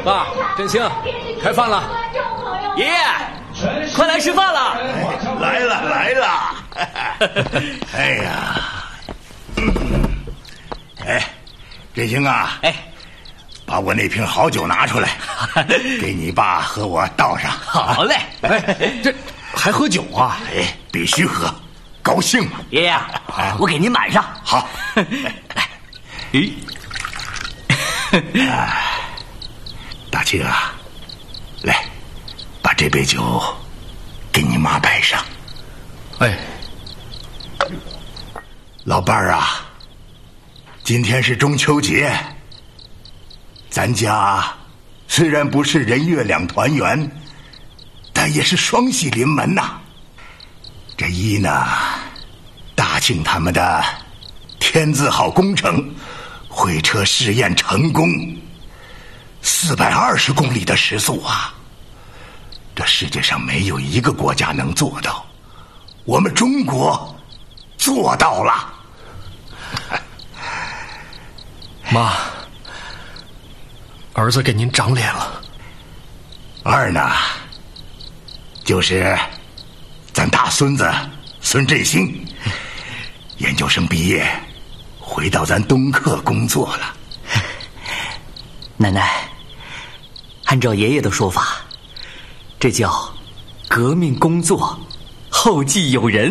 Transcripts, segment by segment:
爸，振兴，开饭了。 爷爷，快来吃饭了！ 来了！哎呀，振兴啊，把我那瓶好酒拿出来，给你爸和我倒上。 好嘞。 这还喝酒啊？ 必须喝，高兴嘛。 爷爷，我给您满上。 好，来。大庆啊，来，把这杯酒给你妈摆上。老伴儿啊，今天是中秋节，咱家虽然不是人月两团圆，但也是双喜临门呐。这一呢，大庆他们的天字号工程会车试验成功，420公里的时速啊，这世界上没有一个国家能做到，我们中国做到了。 妈，儿子给您长脸了。 二呢，就是咱大孙子孙振兴，研究生毕业，回到咱东客工作了。 奶奶，按照爷爷的说法，这叫革命工作，后继有人。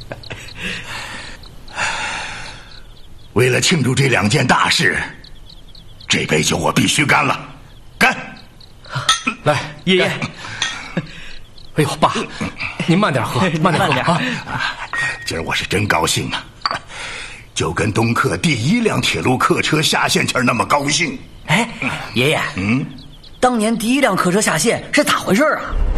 为了庆祝这2件大事，这杯酒我必须干了，干！ 来， 爷爷。 哎呦，爸，您慢点喝，慢点喝啊！ 今儿我是真高兴啊，就跟东客第1辆铁路客车下线前那么高兴。 爷爷，当年第1辆客车下线是咋回事啊？